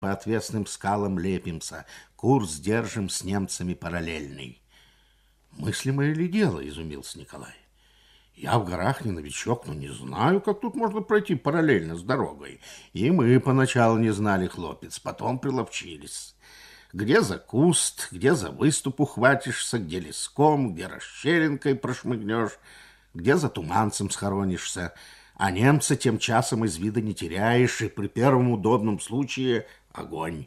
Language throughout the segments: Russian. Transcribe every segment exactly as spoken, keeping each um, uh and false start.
по отвесным скалам лепимся, курс держим с немцами параллельный. Мыслимое ли дело, изумился Николай. Я в горах не новичок, но не знаю, как тут можно пройти параллельно с дорогой. И мы поначалу не знали, хлопец, потом приловчились. Где за куст, где за выступ ухватишься, где леском, где расщелинкой прошмыгнешь, где за туманцем схоронишься. А немца тем часом из вида не теряешь, и при первом удобном случае огонь.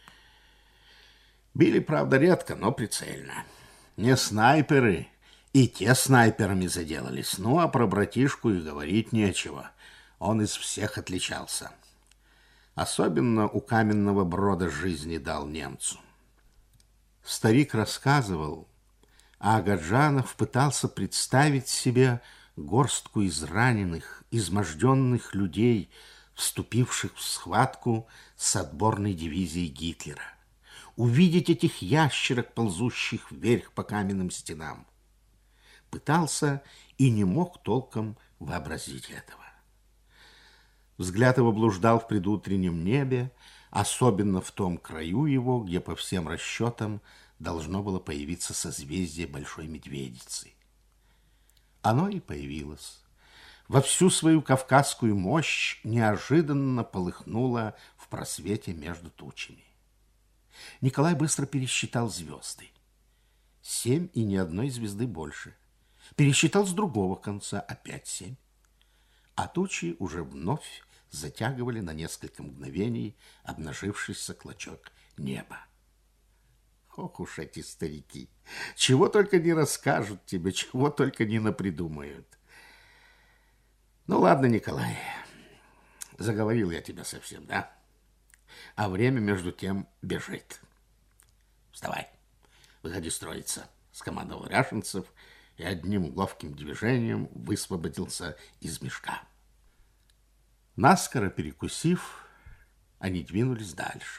Били, правда, редко, но прицельно. Не снайперы, и те снайперами заделались. Ну, а про братишку и говорить нечего. Он из всех отличался. Особенно у Каменного Брода жизни дал немцу. Старик рассказывал, а Агаджанов пытался представить себе горстку израненных, изможденных людей, вступивших в схватку с отборной дивизией Гитлера. Увидеть этих ящерок, ползущих вверх по каменным стенам. Пытался и не мог толком вообразить этого. Взгляд его блуждал в предутреннем небе, особенно в том краю его, где по всем расчетам должно было появиться созвездие Большой Медведицы. Оно и появилось. Во всю свою кавказскую мощь неожиданно полыхнуло в просвете между тучами. Николай быстро пересчитал звезды. Семь и ни одной звезды больше. Пересчитал с другого конца, опять семь. А тучи уже вновь затягивали на несколько мгновений обнажившийся клочок неба. Ох уж эти старики! Чего только не расскажут тебе, чего только не напридумают. Ну, ладно, Николай, заговорил я тебя совсем, да? А время, между тем, бежит. Вставай, выходи строиться, скомандовал Ряшенцев и одним ловким движением высвободился из мешка. Наскоро перекусив, они двинулись дальше.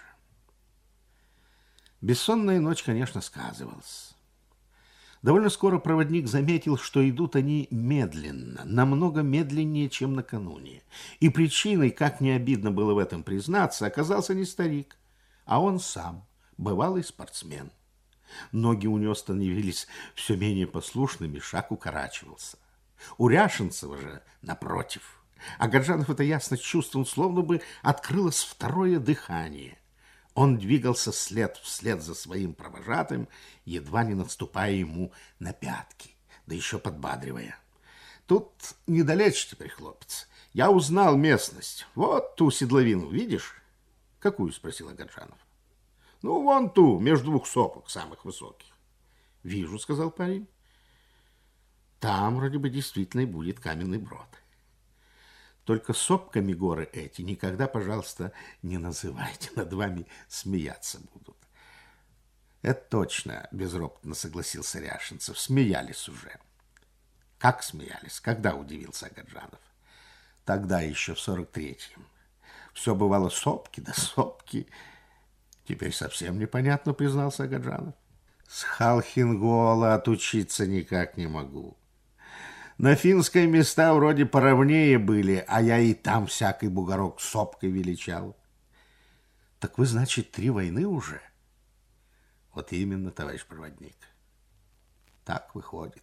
Бессонная ночь, конечно, сказывалась. Довольно скоро проводник заметил, что идут они медленно, намного медленнее, чем накануне. И причиной, как не обидно было в этом признаться, оказался не старик, а он сам, бывалый спортсмен. Ноги у него становились все менее послушными, шаг укорачивался. У Ряшенцева же, напротив, Агаджанов это ясно чувствовал, словно бы открылось второе дыхание. Он двигался след вслед за своим провожатым, едва не наступая ему на пятки, да еще подбадривая. Тут недалече теперь, хлопец. Я узнал местность. Вот ту седловину, видишь? Какую? Спросил Агаджанов. Ну, вон ту, между двух сопок, самых высоких. Вижу, сказал парень. Там вроде бы действительно и будет Каменный Брод. Только сопками горы эти никогда, пожалуйста, не называйте, над вами смеяться будут. Это точно, безропотно согласился Ряшенцев, смеялись уже. Как смеялись? Когда, удивился Агаджанов? Тогда еще в сорок третьем. Все бывало сопки да сопки. Теперь совсем непонятно, признался Агаджанов. С Халхингола отучиться никак не могу. На финской места вроде поровнее были, а я и там всякий бугорок сопкой величал. Так вы, значит, три войны уже? Вот именно, товарищ проводник. Так выходит.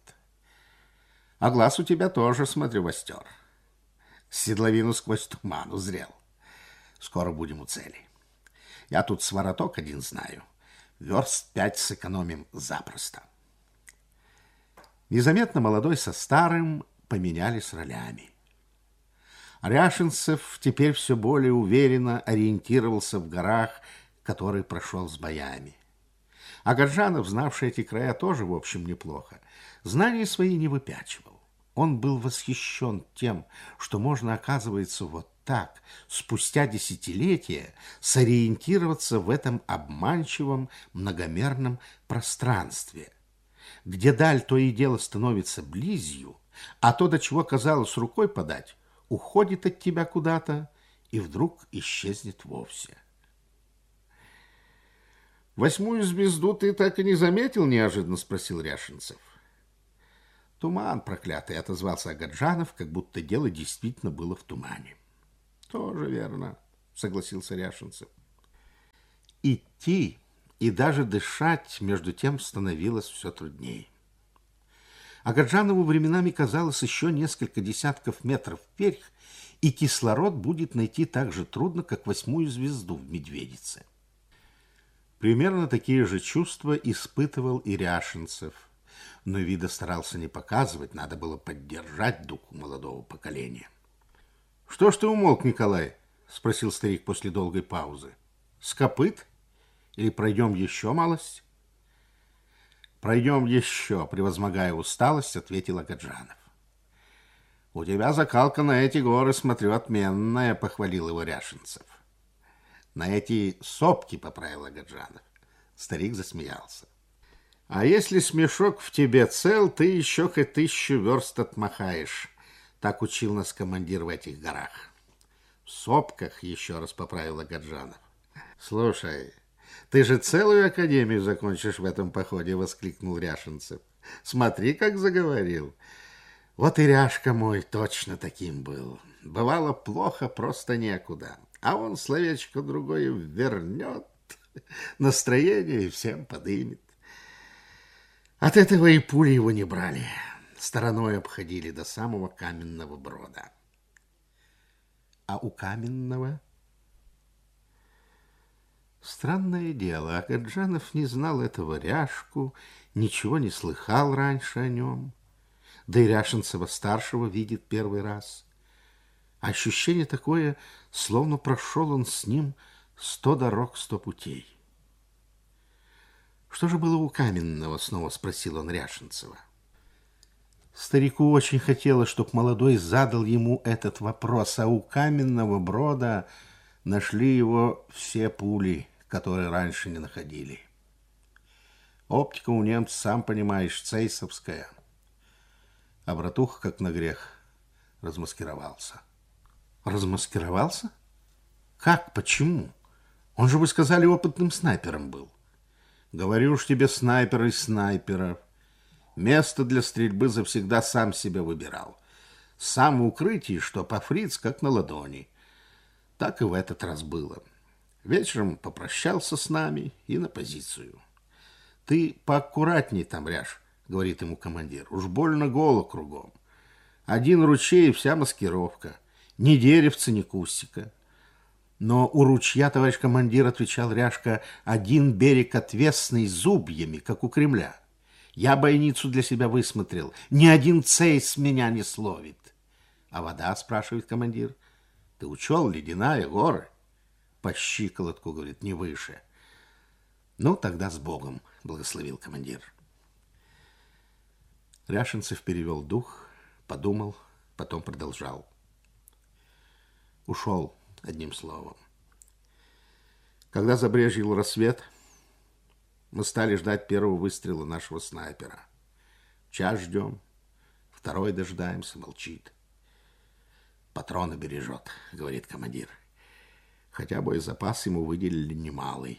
А глаз у тебя тоже, смотрю, востер. Седловину сквозь туман узрел. Скоро будем у цели. Я тут свороток один знаю. Верст пять сэкономим запросто. Незаметно молодой со старым поменялись ролями. Ряшенцев теперь все более уверенно ориентировался в горах, которые прошел с боями. Агаджанов, знавший эти края, тоже, в общем, неплохо. Знания свои не выпячивал. Он был восхищен тем, что можно, оказывается, вот так, спустя десятилетия, сориентироваться в этом обманчивом многомерном пространстве, где даль то и дело становится близью, а то, до чего казалось рукой подать, уходит от тебя куда-то и вдруг исчезнет вовсе. «Восьмую звезду ты так и не заметил?» – неожиданно спросил Ряшенцев. «Туман проклятый», – отозвался Агаджанов, как будто дело действительно было в тумане. «Тоже верно», – согласился Ряшенцев. идти и даже дышать между тем становилось все труднее. Агаджанову временами казалось еще несколько десятков метров вверх, и кислород будет найти так же трудно, как восьмую звезду в Медведице. Примерно такие же чувства испытывал и Ряшенцев, но вида старался не показывать, надо было поддержать дух молодого поколения. — Что ж ты умолк, Николай? — спросил старик после долгой паузы. — С копыт? Или пройдем еще малость? — Пройдем еще, превозмогая усталость, ответил Агаджанов. — У тебя закалка на эти горы, смотрю, отменная, похвалил его Ряшенцев. На эти сопки, поправил Агаджанов. Старик засмеялся. А если смешок в тебе цел, ты еще хоть тысячу верст отмахаешь. Так учил нас командир в этих горах. В сопках, еще раз поправил Агаджанов. Слушай, ты же целую академию закончишь в этом походе, воскликнул Ряшенцев. Смотри, как заговорил. Вот и Ряшка мой точно таким был. Бывало плохо, просто некуда. А он словечко другое вернет, настроение всем подымет. От этого и пули его не брали. Стороной обходили до самого Каменного Брода. А у Каменного... Странное дело, Агаджанов не знал этого Ряшку, ничего не слыхал раньше о нем. Да и Ряшенцева-старшего видит первый раз. Ощущение такое, словно прошел он с ним сто дорог, сто путей. Что же было у Каменного, снова спросил он Ряшенцева. Старику очень хотелось, чтоб молодой задал ему этот вопрос, а у Каменного Брода нашли его все пули, которые раньше не находили. Оптика у немцев, сам понимаешь, цейсовская. А братуха, как на грех, размаскировался. Размаскировался? Как? Почему? Он же, вы сказали, опытным снайпером был. Говорю ж тебе, снайпер из снайперов. Место для стрельбы завсегда сам себя выбирал. Сам в укрытии, что по фриц, как на ладони. Так и в этот раз было. Вечером попрощался с нами и на позицию. Ты поаккуратней там, Ряш, говорит ему командир. Уж больно голо кругом. Один ручей и вся маскировка. Ни деревца, ни кустика. Но у ручья, товарищ командир, отвечал Ряшка, один берег отвесный зубьями, как у Кремля. Я бойницу для себя высмотрел. Ни один цейс меня не словит. А вода, спрашивает командир. Ты учел, ледяная, горы? По щиколотку, говорит, не выше. Ну, тогда с Богом, благословил командир. Ряшенцев перевел дух, подумал, потом продолжал. Ушел, одним словом. Когда забрезжил рассвет, мы стали ждать первого выстрела нашего снайпера. Час ждем, второй дожидаемся, молчит. Патроны бережет, говорит командир. Хотя боезапас ему выделили немалый.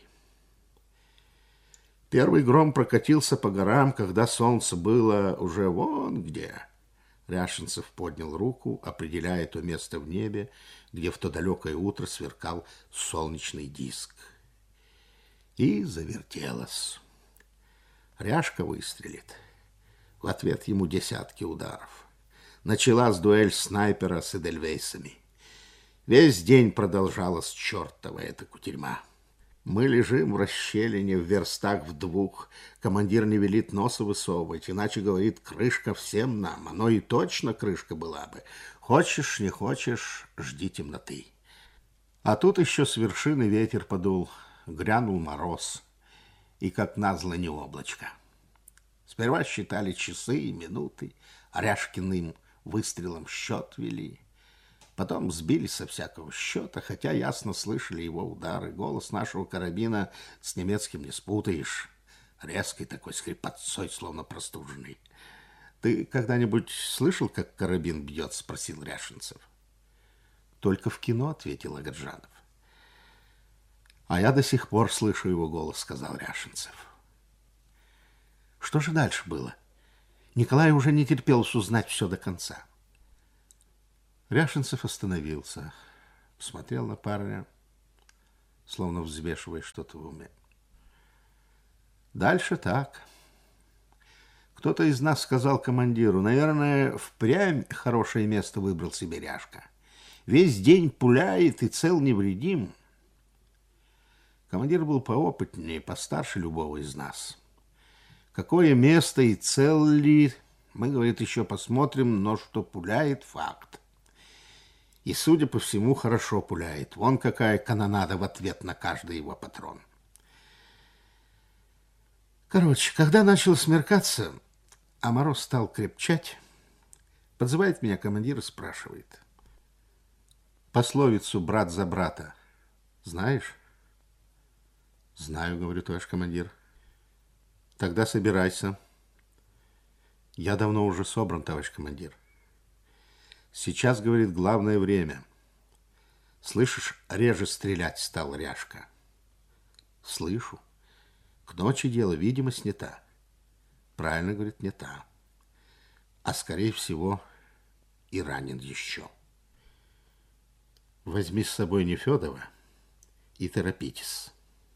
Первый гром прокатился по горам, когда солнце было уже вон где. Ряшенцев поднял руку, определяя то место в небе, где в то далекое утро сверкал солнечный диск. И завертелось. Ряшка выстрелит. В ответ ему десятки ударов. Началась дуэль снайпера с эдельвейсами. Весь день продолжалась чертова эта кутерьма. Мы лежим в расщелине в верстах в двух. Командир не велит носа высовывать, иначе, говорит, крышка всем нам. Оно и точно крышка была бы. Хочешь, не хочешь, жди темноты. А тут еще с вершины ветер подул, грянул мороз, и как назло не облачко. Сперва считали часы и минуты, а Ряшкиным выстрелом счет вели. Потом сбили со всякого счета, хотя ясно слышали его удары. Голос нашего карабина с немецким не спутаешь. Резкий такой, с хрипотцой, словно простуженный. Ты когда-нибудь слышал, как карабин бьет? Спросил Ряшенцев. Только в кино, ответил Агаджанов. А я до сих пор слышу его голос, сказал Ряшенцев. Что же дальше было? Николай уже не терпелось узнать все до конца. Ряшенцев остановился, посмотрел на парня, словно взвешивая что-то в уме. Дальше так. Кто-то из нас сказал командиру: наверное, впрямь хорошее место выбрал себе Ряшка. Весь день пуляет и цел невредим. Командир был поопытнее, постарше любого из нас. Какое место и цел ли, мы, говорит, еще посмотрим, но что пуляет — факт. И, судя по всему, хорошо пуляет. Вон какая канонада в ответ на каждый его патрон. Короче, когда начало смеркаться, а мороз стал крепчать, подзывает меня командир и спрашивает: пословицу «брат за брата» знаешь? Знаю, говорю, товарищ командир. Тогда собирайся. Я давно уже собран, товарищ командир. Сейчас, говорит, главное время. Слышишь, реже стрелять стал Ряшка. Слышу. К ночи дело, видимость не та. Правильно, говорит, не та. А скорее всего и ранен еще. Возьми с собой Нефедова и торопитесь.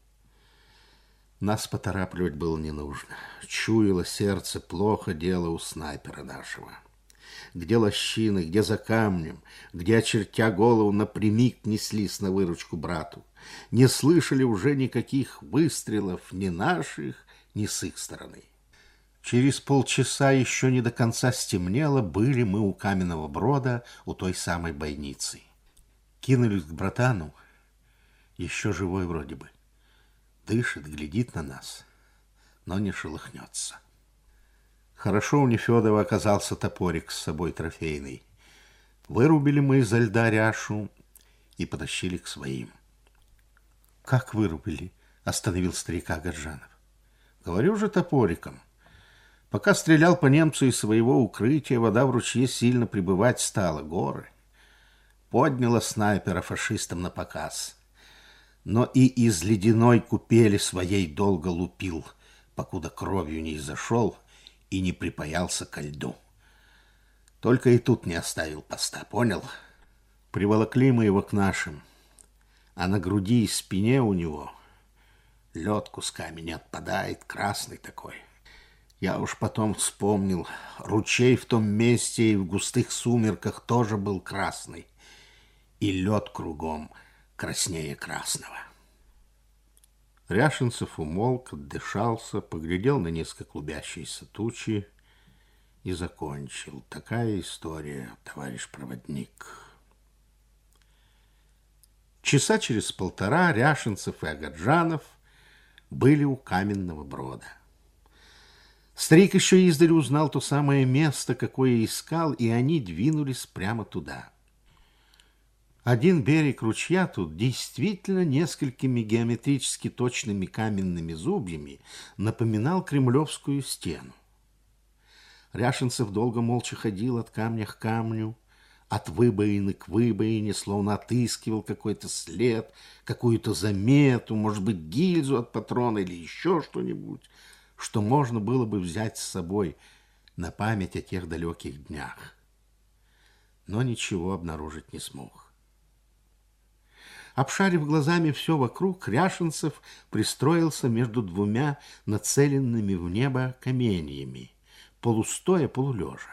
Нас поторапливать было не нужно. Чуяло сердце, плохо дело у снайпера нашего. Где лощины, где за камнем, где, очертя голову, напрямик неслись на выручку брату. Не слышали уже никаких выстрелов ни наших, ни с их стороны. Через полчаса, еще не до конца стемнело, были мы у каменного брода, у той самой бойницы. Кинулись к братану, еще живой вроде бы. Дышит, глядит на нас, но не шелохнется. Хорошо у Нефедова оказался топорик с собой трофейный. Вырубили мы изо льда Ряшу и потащили к своим. Как вырубили? Остановил старика Гаджанов. Говорю же, топориком. Пока стрелял по немцу из своего укрытия, вода в ручье сильно прибывать стала, горы. Подняла снайпера фашистам на показ. Но и из ледяной купели своей долго лупил, покуда кровью не изошел и не припаялся ко льду. Только и тут не оставил поста, понял? Приволокли мы его к нашим, а на груди и спине у него лед кусками не отпадает, красный такой. Я уж потом вспомнил, ручей в том месте и в густых сумерках тоже был красный, и лед кругом краснее красного. Ряшенцев умолк, отдышался, поглядел на низко клубящиеся тучи и закончил. Такая история, товарищ проводник. Часа через полтора Ряшенцев и Агаджанов были у каменного брода. Старик еще издали узнал то самое место, какое искал, и они двинулись прямо туда. Один берег ручья тут действительно несколькими геометрически точными каменными зубьями напоминал Кремлевскую стену. Ряшенцев долго молча ходил от камня к камню, от выбоины к выбоине, словно отыскивал какой-то след, какую-то замету, может быть, гильзу от патрона или еще что-нибудь, что можно было бы взять с собой на память о тех далеких днях. Но ничего обнаружить не смог. Обшарив глазами все вокруг, Ряшенцев пристроился между двумя нацеленными в небо каменьями, полустоя, полулежа.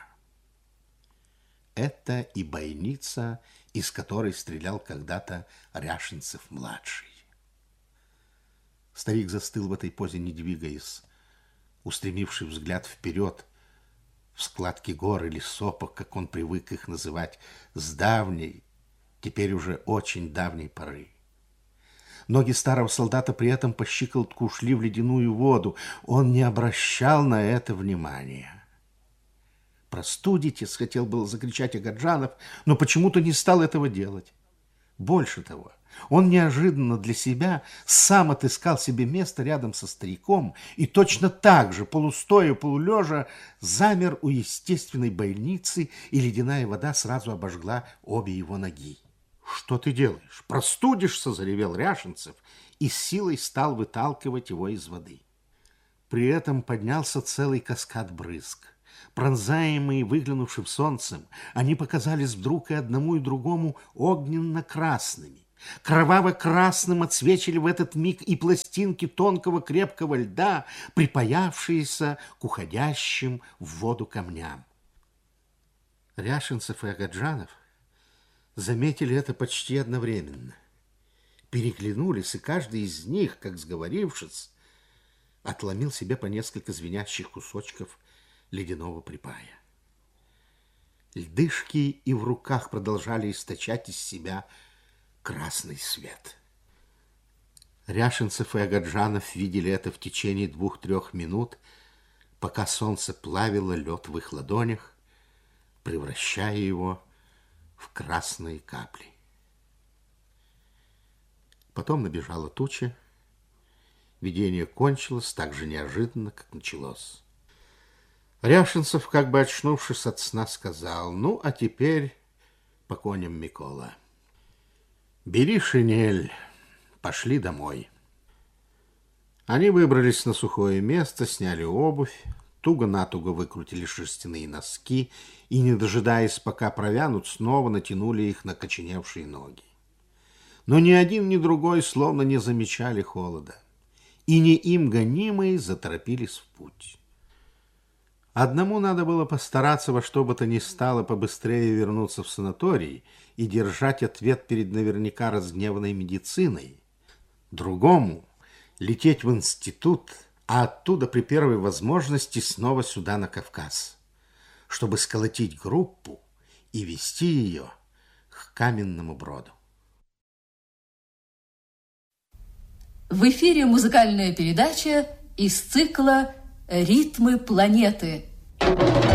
Это и бойница, из которой стрелял когда-то Ряшенцев-младший. Старик застыл в этой позе, не двигаясь, устремивший взгляд вперед, в складки гор или сопок, как он привык их называть, с давней, теперь уже очень давней поры. Ноги старого солдата при этом по щиколотку ушли в ледяную воду. Он не обращал на это внимания. «Простудитесь!» — хотел было закричать Агаджанов, но почему-то не стал этого делать. Больше того, он неожиданно для себя сам отыскал себе место рядом со стариком и точно так же, полустоя, полулежа, замер у естественной бойницы, и ледяная вода сразу обожгла обе его ноги. «Что ты делаешь? Простудишься!» — заревел Ряшенцев и с силой стал выталкивать его из воды. При этом поднялся целый каскад брызг. Пронзаемые выглянувшим солнцем, они показались вдруг и одному, и другому огненно-красными. Кроваво-красным отсвечивали в этот миг и пластинки тонкого крепкого льда, припаявшиеся к уходящим в воду камням. Ряшинцев и Агаджанов заметили это почти одновременно. Переглянулись, и каждый из них, как сговорившись, отломил себе по несколько звенящих кусочков ледяного припая. Льдышки и в руках продолжали источать из себя красный свет. Ряшинцев и Агаджанов видели это в течение двух-трех минут, пока солнце плавило лед в их ладонях, превращая его в красные капли. Потом набежала туча. Видение кончилось так же неожиданно, как началось. Ряшинцев, как бы очнувшись от сна, сказал: «Ну, а теперь по коням, Микола. Бери шинель, пошли домой». Они выбрались на сухое место, сняли обувь, туго-натуго выкрутили шерстяные носки и, не дожидаясь, пока провянут, снова натянули их на коченевшие ноги. Но ни один, ни другой словно не замечали холода, и не им гонимые заторопились в путь. Одному надо было постараться во что бы то ни стало побыстрее вернуться в санаторий и держать ответ перед наверняка разгневанной медициной. Другому — лететь в институт, а оттуда при первой возможности снова сюда, на Кавказ, чтобы сколотить группу и вести ее к Каменному Броду. В эфире музыкальная передача из цикла «Ритмы планеты».